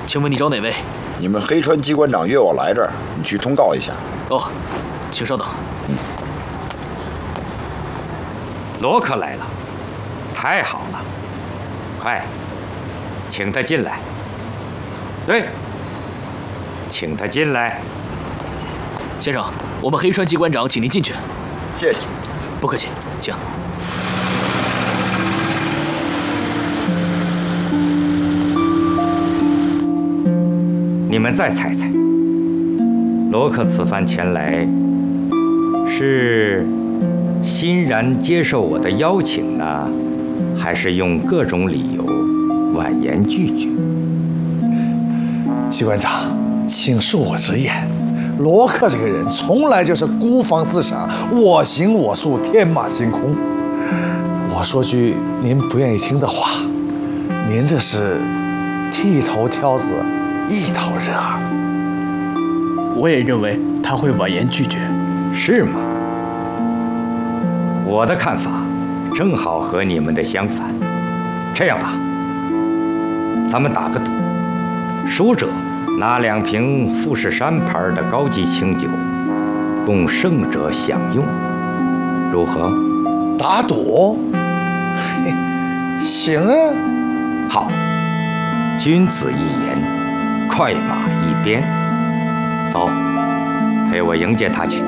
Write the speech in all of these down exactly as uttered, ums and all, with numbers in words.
请问你找哪位？ 你们黑川机关长约我来这儿，你去通告一下。 哦，请稍等。 嗯。 罗克来了，太好了！快，请他进来。对，请他进来。 先生，我们黑川机关长请您进去。 谢谢。 不客气，请。 你们再猜猜，罗克此番前来，是欣然接受我的邀请呢，还是用各种理由婉言拒绝？ 机关长，请恕我直言，罗克这个人从来就是孤芳自赏，我行我素，天马行空。我说句您不愿意听的话，您这是剃头挑子一头热。 我也认为他会婉言拒绝。 是吗？我的看法正好和你们的相反。这样吧，咱们打个赌，输者拿两瓶富士山牌的高级清酒，供胜者享用，如何？ 打赌？嘿，行啊。 好，君子一言，快马一鞭。走，陪我迎接他去。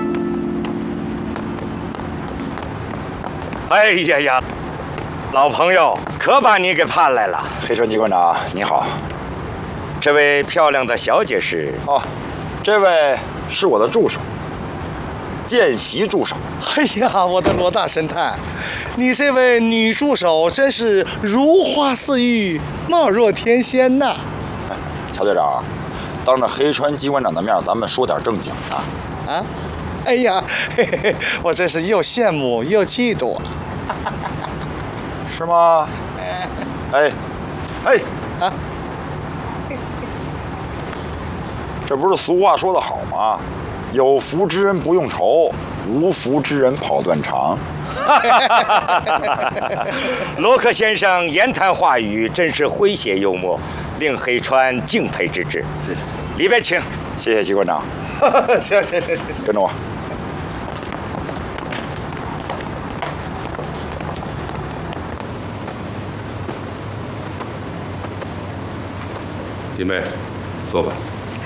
哎呀呀，老朋友，可把你给盼来了。 黑川机关长，你好。 这位漂亮的小姐是？ 哦，这位是我的助手，见习助手。 哎呀，我的罗大神探，你这位女助手真是如花似玉，貌若天仙呐！ 乔队长，当着黑川机关长的面，咱们说点正经的。 啊？哎呀，嘿嘿嘿，我真是又羡慕又嫉妒啊！ 是吗？哎，哎，啊！这不是俗话说得好吗？有福之人不用愁，无福之人跑断肠。 罗克先生言谈话语真是诙谐幽默，令黑川敬佩之至。 谢谢。 里边请。 谢谢机关长。 行行行行， 跟着我。 弟妹，坐吧。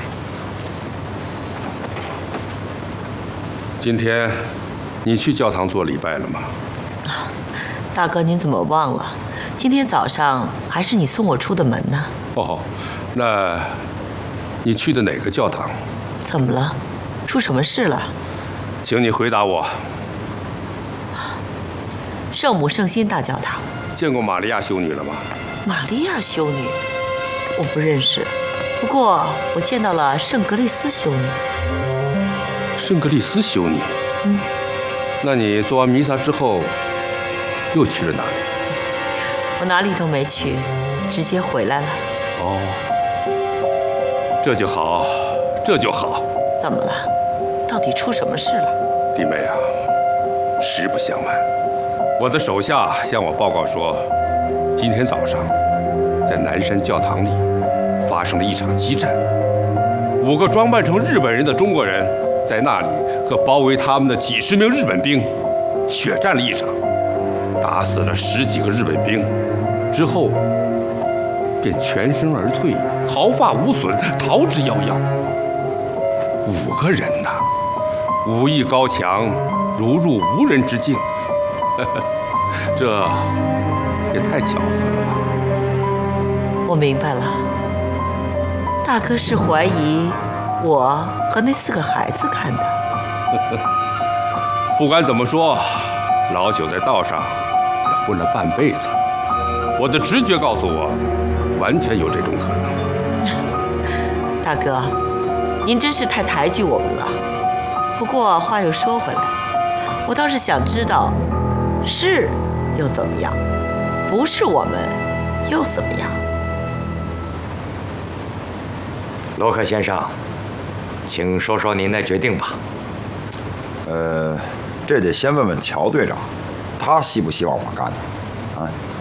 今天你去教堂做礼拜了吗？ 大哥，您怎么忘了？今天早上还是你送我出的门呢。 哦，那你去的哪个教堂？ 怎么了？出什么事了？ 请你回答我。 圣母圣心大教堂。 见过玛利亚修女了吗？ 玛利亚修女，我不认识。不过我见到了圣格丽斯修女。 圣格丽斯修女。 嗯。 那你做完弥撒之后，又去了哪里？ 我哪里都没去，直接回来了。 哦，这就好，这就好。 怎么了？到底出什么事了？ 弟妹啊，实不相瞒，我的手下向我报告说，今天早上在南山教堂里发生了一场激战，五个装扮成日本人的中国人在那里和包围他们的几十名日本兵血战了一场，打死了十几个日本兵，之后便全身而退，毫发无损，逃之夭夭。五个人呐，武艺高强，如入无人之境。这也太巧合了吧！ 我明白了，大哥是怀疑我和那四个孩子干的。 不管怎么说，老九在道上也混了半辈子，我的直觉告诉我，完全有这种可能。 大哥，您真是太抬举我们了。不过话又说回来，我倒是想知道，是又怎么样？不是我们又怎么样？ 罗克先生，请说说您的决定吧。 呃，这得先问问乔队长，他希不希望我干呢？啊？